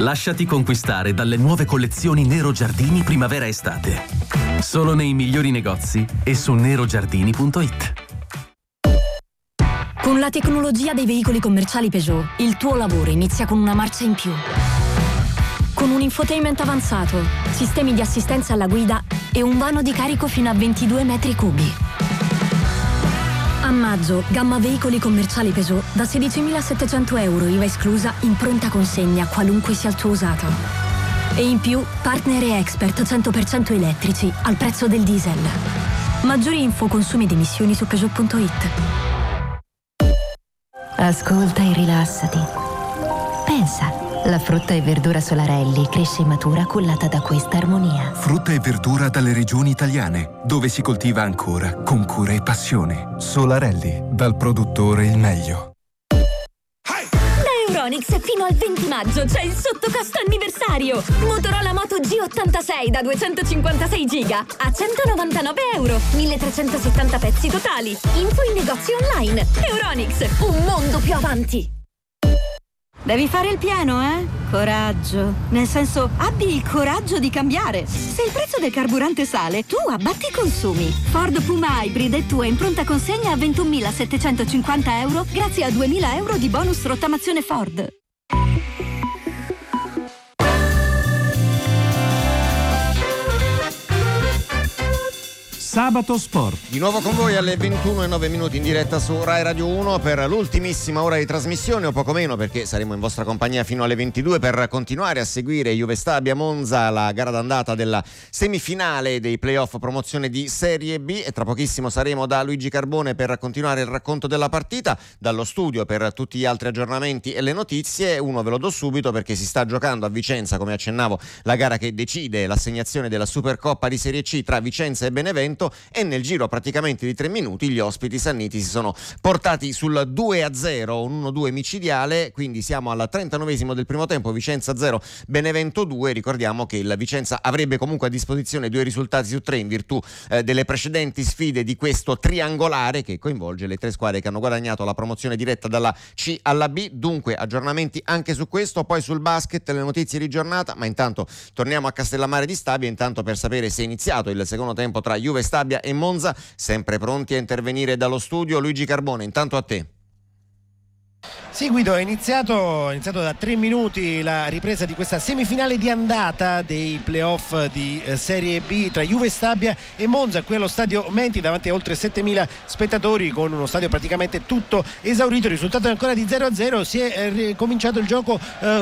Lasciati conquistare dalle nuove collezioni Nero Giardini primavera-estate. Solo nei migliori negozi e su nerogiardini.it. Con la tecnologia dei veicoli commerciali Peugeot, il tuo lavoro inizia con una marcia in più. Con un infotainment avanzato, sistemi di assistenza alla guida e un vano di carico fino a 22 metri cubi. A maggio, gamma veicoli commerciali Peugeot da 16.700 euro IVA esclusa in pronta consegna qualunque sia il tuo usato. E in più, partner e expert 100% elettrici al prezzo del diesel. Maggiori info, consumi ed emissioni su Peugeot.it. Ascolta e rilassati. Pensa. La frutta e verdura Solarelli cresce e matura cullata da questa armonia. Frutta e verdura dalle regioni italiane, dove si coltiva ancora con cura e passione. Solarelli, dal produttore il meglio. Da Euronics fino al 20 maggio c'è il sottocosto anniversario. Motorola Moto G86 da 256 giga a 199 euro. 1370 pezzi totali. Info in negozi online. Euronics, un mondo più avanti. Devi fare il pieno, eh? Coraggio. Nel senso, abbi il coraggio di cambiare. Se il prezzo del carburante sale, tu abbatti i consumi. Ford Puma Hybrid è tua in pronta consegna a 21.750 euro grazie a 2.000 euro di bonus rottamazione Ford. Sabato Sport. Di nuovo con voi alle 21:09 in diretta su Rai Radio 1 per l'ultimissima ora di trasmissione, o poco meno, perché saremo in vostra compagnia fino alle 22 per continuare a seguire Juve Stabia Monza, la gara d'andata della semifinale dei playoff promozione di Serie B, e tra pochissimo saremo da Luigi Carbone per continuare il racconto della partita, dallo studio per tutti gli altri aggiornamenti e le notizie. Uno ve lo do subito perché si sta giocando a Vicenza, come accennavo, la gara che decide l'assegnazione della Supercoppa di Serie C tra Vicenza e Benevento, e nel giro praticamente di 3 minuti gli ospiti sanniti si sono portati sul 2-0, un 1-2 micidiale, quindi siamo al 39esimo del primo tempo, Vicenza 0, Benevento 2. Ricordiamo che il Vicenza avrebbe comunque a disposizione 2 risultati su 3 in virtù delle precedenti sfide di questo triangolare che coinvolge le 3 squadre che hanno guadagnato la promozione diretta dalla C alla B. Dunque aggiornamenti anche su questo, poi sul basket le notizie di giornata, ma intanto torniamo a Castellammare di Stabia, intanto per sapere se è iniziato il secondo tempo tra Juve Stabia e Monza. Sempre pronti a intervenire dallo studio Luigi Carbone, intanto a te. Sì, Guido, è iniziato da 3 minuti la ripresa di questa semifinale di andata dei playoff di Serie B tra Juve Stabia e Monza, qui allo stadio Menti davanti a oltre 7.000 spettatori, con uno stadio praticamente tutto esaurito. Il risultato è ancora di 0-0, si è cominciato il gioco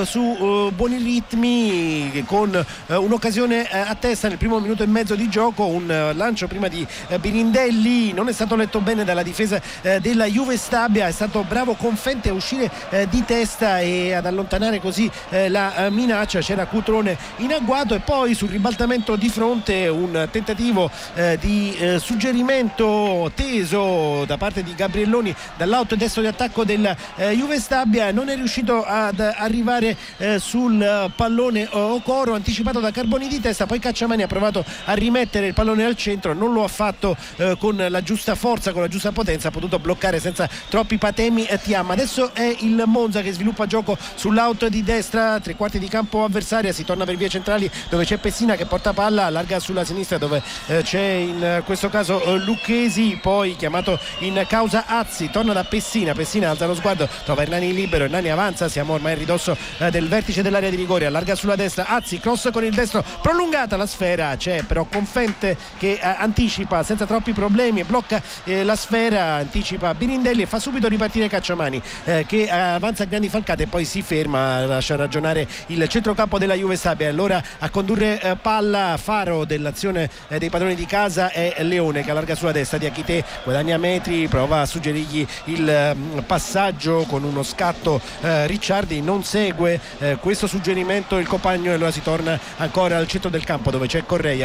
su buoni ritmi, con un'occasione a testa nel primo minuto e mezzo di gioco, un lancio prima di Birindelli, non è stato letto bene dalla difesa della Juve Stabia, è stato bravo Confente a uscire di testa e ad allontanare così la minaccia. C'era Cutrone in agguato, e poi sul ribaltamento di fronte un tentativo di suggerimento teso da parte di Gabrielloni dall'out destro di attacco del Juve Stabia, non è riuscito ad arrivare sul pallone Okoro, anticipato da Carboni di testa, poi Cacciamani ha provato a rimettere il pallone al centro, non lo ha fatto con la giusta forza, con la giusta potenza, ha potuto bloccare senza troppi patemi Thiam. Adesso è il Monza che sviluppa gioco sull'out di destra, 3/4 di campo avversaria, si torna per vie centrali dove c'è Pessina che porta palla, allarga sulla sinistra dove c'è in questo caso Lucchesi, poi chiamato in causa Azzi, torna da Pessina alza lo sguardo, trova Hernani libero, Hernani avanza, siamo ormai a ridosso del vertice dell'area di rigore, allarga sulla destra Azzi, cross con il destro, prolungata la sfera, c'è però Confente che anticipa senza troppi problemi, blocca la sfera, anticipa Birindelli e fa subito ripartire Cacciamani che avanza a grandi falcate e poi si ferma, lascia ragionare il centrocampo della Juve Stabia. Allora a condurre palla faro dell'azione dei padroni di casa è Leone, che allarga sulla destra, Diachité guadagna metri, prova a suggerirgli il passaggio con uno scatto, Ricciardi non segue questo suggerimento il compagno, e allora si torna ancora al centro del campo dove c'è Correia,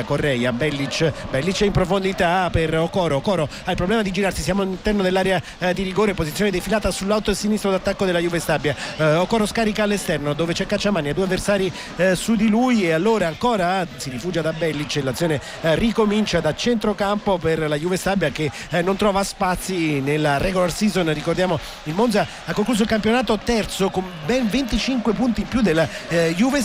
Bellic in profondità per Okoro ha il problema di girarsi, siamo all'interno dell'area di rigore, posizione defilata sull'out sinistro d'attacco della Juve Stabia. Okoro scarica all'esterno dove c'è Cacciamani, ha 2 avversari su di lui, e allora ancora si rifugia da Bellic, l'azione ricomincia da centrocampo per la Juve Stabia che non trova spazi nella regular season. Ricordiamo il Monza ha concluso il campionato terzo con ben 25 punti in più della Juve